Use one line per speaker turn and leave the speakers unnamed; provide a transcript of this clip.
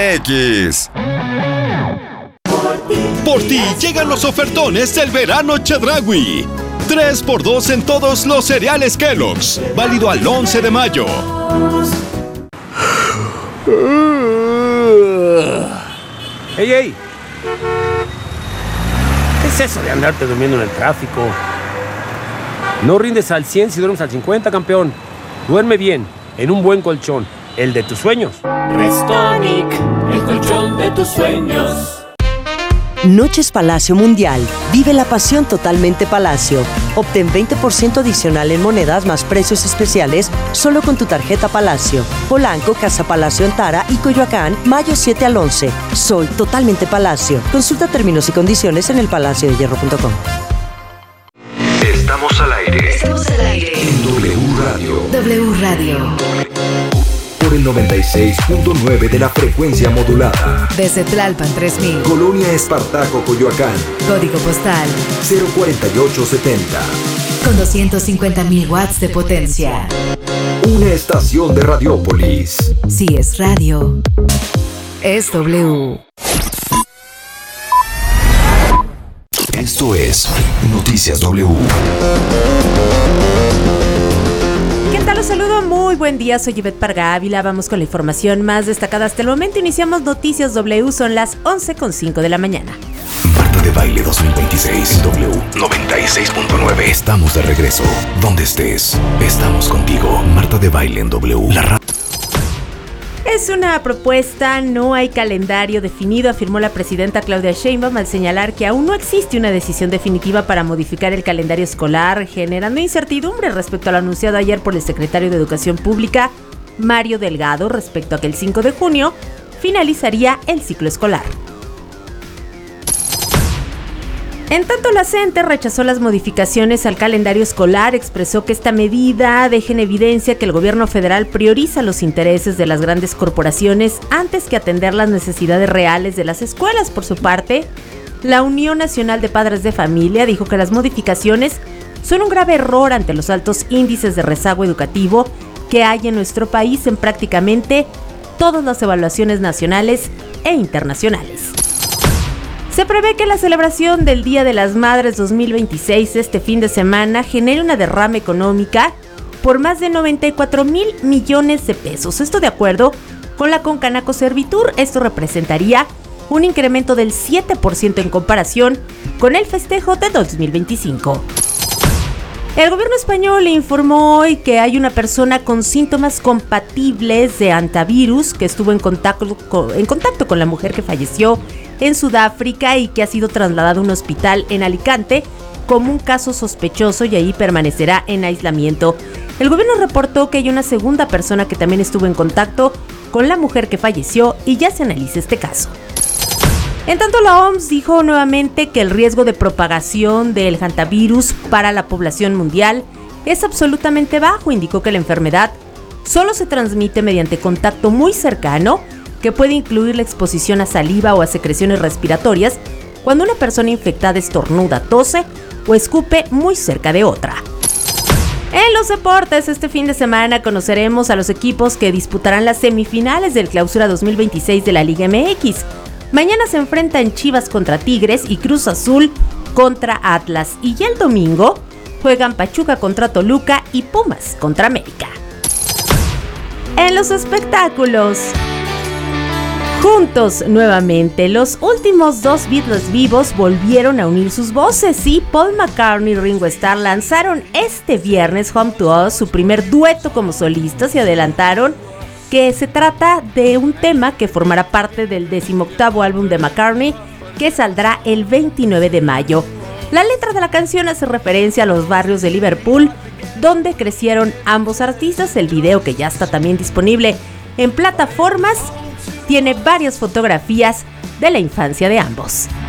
MX. Por ti llegan los ofertones del verano Chedraui. 3x2 en todos los cereales Kellogg's. Válido al 11 de mayo.
¡Ey! ¿Qué es eso de andarte durmiendo en el tráfico? No rindes al 100 si duermes al 50, campeón. Duerme bien, en un buen colchón, el de tus sueños.
Restonic, el colchón de tus sueños.
Noches Palacio Mundial. Vive la pasión totalmente Palacio. Obtén 20% adicional en monedas más precios especiales solo con tu tarjeta Palacio. Polanco, Casa Palacio en Tara y Coyoacán, mayo 7 al 11. Soy totalmente Palacio. Consulta términos y condiciones en elpalaciodehierro.com.
Estamos al aire.
Estamos al aire.
En W Radio.
W Radio.
Por el 96.9 de la frecuencia modulada.
Desde Tlalpan 3000.
Colonia Espartaco, Coyoacán.
Código postal
04870.
con 250.000 watts de potencia.
Una estación de Radiópolis.
Si es radio, es W.
Esto es Noticias W.
¿Qué tal? Los saludo, muy buen día, soy Ivette Parga Ávila. Vamos con la información más destacada hasta el momento. Iniciamos Noticias W, son las 11:05 de la mañana.
Marta de Baile 2026 en W 96.9. Estamos de regreso. Donde estés, estamos contigo. Marta de Baile en W. La
Es una propuesta, no hay calendario definido, afirmó la presidenta Claudia Sheinbaum al señalar que aún no existe una decisión definitiva para modificar el calendario escolar, generando incertidumbre respecto a lo anunciado ayer por el secretario de Educación Pública, Mario Delgado, respecto a que el 5 de junio finalizaría el ciclo escolar. En tanto, la CENTE rechazó las modificaciones al calendario escolar, expresó que esta medida deja en evidencia que el gobierno federal prioriza los intereses de las grandes corporaciones antes que atender las necesidades reales de las escuelas. Por su parte, la Unión Nacional de Padres de Familia dijo que las modificaciones son un grave error ante los altos índices de rezago educativo que hay en nuestro país en prácticamente todas las evaluaciones nacionales e internacionales. Se prevé que la celebración del Día de las Madres 2026 este fin de semana genere una derrama económica por más de 94,000 millones de pesos. Esto de acuerdo con la Concanaco Servitur. Esto representaría un incremento del 7% en comparación con el festejo de 2025. El gobierno español informó hoy que hay una persona con síntomas compatibles de hantavirus que estuvo en contacto con la mujer que falleció en Sudáfrica y que ha sido trasladado a un hospital en Alicante como un caso sospechoso y ahí permanecerá en aislamiento. El gobierno reportó que hay una segunda persona que también estuvo en contacto con la mujer que falleció y ya se analiza este caso. En tanto, la OMS dijo nuevamente que el riesgo de propagación del hantavirus para la población mundial es absolutamente bajo. Indicó que la enfermedad solo se transmite mediante contacto muy cercano, que puede incluir la exposición a saliva o a secreciones respiratorias cuando una persona infectada estornuda, tose o escupe muy cerca de otra. En los deportes, este fin de semana conoceremos a los equipos que disputarán las semifinales del Clausura 2026 de la Liga MX. Mañana se enfrentan Chivas contra Tigres y Cruz Azul contra Atlas. Y ya el domingo juegan Pachuca contra Toluca y Pumas contra América. En los espectáculos, juntos nuevamente, los últimos dos Beatles vivos volvieron a unir sus voces. Sí, Paul McCartney y Ringo Starr lanzaron este viernes Home to Us, su primer dueto como solistas, y adelantaron que se trata de un tema que formará parte del 18º álbum de McCartney, que saldrá el 29 de mayo. La letra de la canción hace referencia a los barrios de Liverpool, donde crecieron ambos artistas. El video, que ya está también disponible en plataformas, tiene varias fotografías de la infancia de ambos.